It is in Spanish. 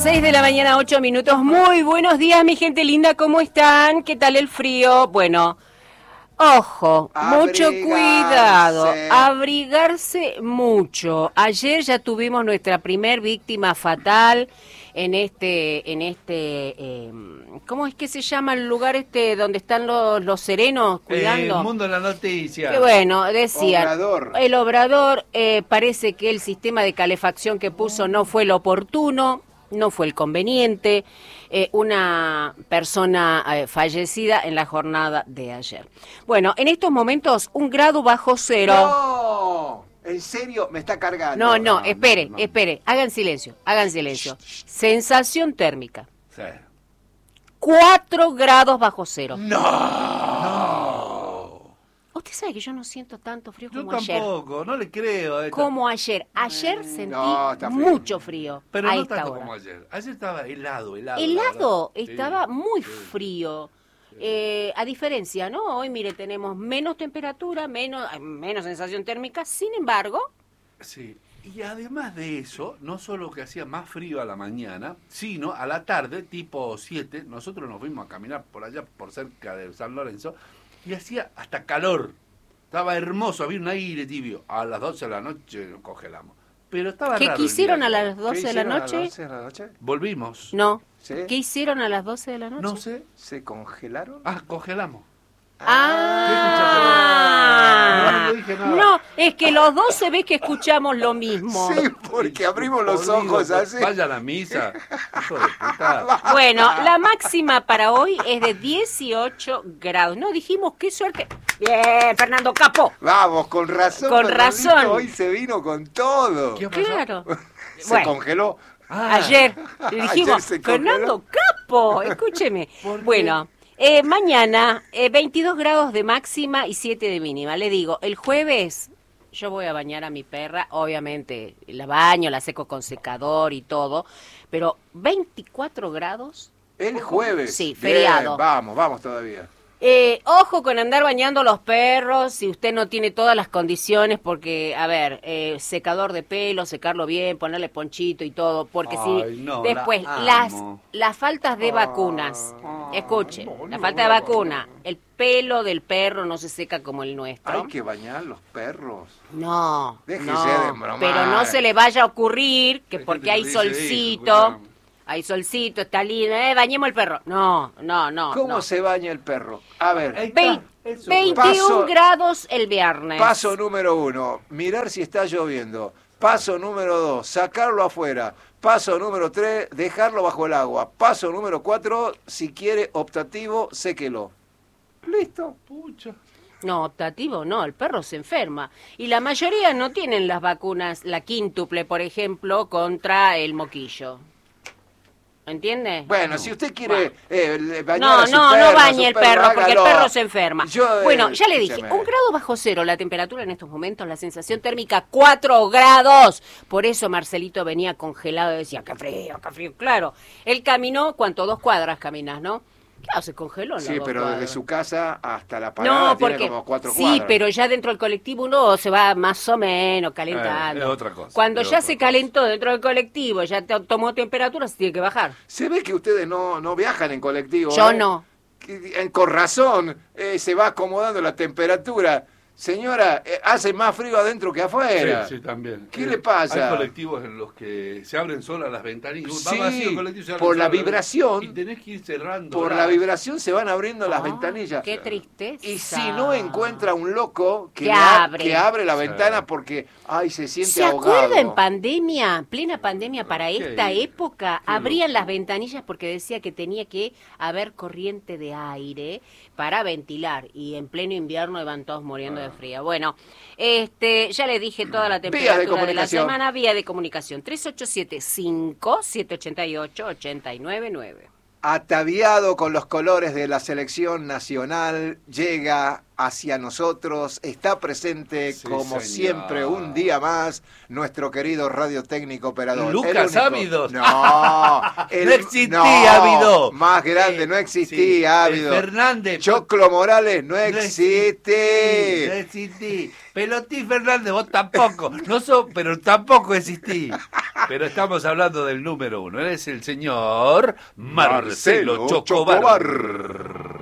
6 de la mañana, 8 minutos. Muy buenos días, mi gente linda, ¿cómo están? ¿Qué tal el frío? Bueno, ojo, mucho cuidado, abrigarse mucho. Ayer ya tuvimos nuestra primer víctima fatal en ¿cómo es que se llama el lugar donde están los serenos cuidando? El Mundo de la Noticia. Que bueno, decían, Obrador. el Obrador, parece que el sistema de calefacción que puso no fue lo oportuno, no fue el conveniente, una persona fallecida en la jornada de ayer. Bueno, en estos momentos 1 grado bajo cero. ¡No! ¿En serio? Me está cargando. No, espere, hagan silencio. Sensación térmica. Sí. 4 grados bajo cero. ¡No! Usted sabe que yo no siento tanto frío Yo como ayer. tampoco, no le creo. Como ayer. Ayer sentí está frío. mucho frío. Pero a no esta tanto hora. como ayer. Ayer estaba helado. Helado, Sí. estaba muy frío. A diferencia, ¿no? Hoy, mire, tenemos menos temperatura, menos sensación térmica. Sin embargo, Sí. Y además de eso, no solo que hacía más frío a la mañana, sino a la tarde, tipo 7, nosotros nos fuimos a caminar por allá, por cerca de San Lorenzo, y hacía hasta calor. Estaba hermoso, había un aire tibio. A las 12 de la noche nos congelamos. Pero estaba ¿qué raro el hicieron día a de hoy. las 12 de la noche? ¿A las 12 de la noche? Volvimos. No. ¿Sí? ¿Qué hicieron a las 12 de la noche? No sé. ¿Se congelaron? Congelamos. Ah, No dije nada. no, es que los dos se ve que escuchamos lo mismo. Sí, porque abrimos los ojos así. Vaya a la misa. Hijo de puta. Bueno, la máxima para hoy es de 18 grados. No dijimos qué suerte. Bien, Fernando Capo. Vamos, con razón. Con Fernandito razón. Hoy se vino con todo. ¿Qué pasó? Claro. Se Bueno. congeló. Ayer le dijimos, Ayer se congeló. Fernando Capo, escúcheme. ¿Por qué? Bueno, mañana 22 grados de máxima y 7 de mínima. Le digo, el jueves yo voy a bañar a mi perra, obviamente la baño, la seco con secador y todo, pero 24 grados. El jueves. Sí, Bien, feriado. vamos todavía. Ojo con andar bañando los perros si usted no tiene todas las condiciones, porque, a ver, secador de pelo, secarlo bien, ponerle ponchito y todo, porque Ay, si no, después la amo. las faltas de vacunas, escuche, la falta de vacuna, el pelo del perro no se seca como el nuestro. Hay que bañar los perros. No, Déjese no, de bromar. pero no se le vaya a ocurrir que Hay porque gente hay que le dice, solcito, "Hijo, hay solcito, está lindo, bañemos el perro. No. ¿Cómo no. se baña el perro? A ver, Ahí está. Eso. 21 Paso- grados el viernes. paso número 1, mirar si está lloviendo. Paso número 2, sacarlo afuera. Paso número 3, dejarlo bajo el agua. Paso número 4, si quiere optativo, séquelo. Listo. Pucha. No, optativo no, el perro se enferma. Y la mayoría no tienen las vacunas, la quíntuple, por ejemplo, contra el moquillo. ¿Entiende? Bueno, si usted quiere bañar No, a su perro, no a su bañe el perro, porque el hágalo. perro se enferma. Bueno, ya le dije, escúcheme. 1 grado bajo cero la temperatura en estos momentos, la sensación térmica 4 grados. Por eso Marcelito venía congelado y decía, qué frío, claro. Él caminó, ¿cuánto? 2 cuadras caminas, ¿no? Claro, se congeló en las Sí, 2 pero cuadras. desde su casa hasta la parada No, tiene porque como 4 sí, cuadras. pero ya dentro del colectivo uno se va más o menos calentando. Es otra cosa, Cuando es ya otra se cosa. calentó dentro del colectivo, ya tomó temperatura, se tiene que bajar. Se ve que ustedes no viajan en colectivo. Yo ¿eh? no. Con razón, se va acomodando la temperatura. Señora, hace más frío adentro que afuera. Sí, también. ¿Qué le pasa? Hay colectivos en los que se abren solas las ventanillas. Sí, Va vacío el colectivo, se abren por la solas las vibración. ventanillas. Y tenés que ir cerrando. Por la vibración se van abriendo las ventanillas. Qué tristeza. Y si no encuentra un loco Que que abre la Sí. ventana porque, ay, se siente ¿Se ahogado. acuerda en pandemia, plena pandemia para esta Qué época? Abrían las ventanillas porque decía que tenía que haber corriente de aire para ventilar y en pleno invierno iban todos muriendo de frío. Bueno, ya le dije toda la Vías de temperatura de la comunicación. semana, vía de comunicación 3875-788-899. Ataviado con los colores de la selección nacional, llega hacia nosotros, está presente Sí, como señor. siempre un día más nuestro querido radiotécnico operador. Lucas El único- Ávidos. No, No existía Ávido. Más grande, no existía Sí, Ávido. Fernández. Choclo Morales no No existe. No existí. Pelotí Fernández, vos tampoco. No sos, pero tampoco existí. Pero estamos hablando del número 1. Él es el señor Marcelo Chocobar.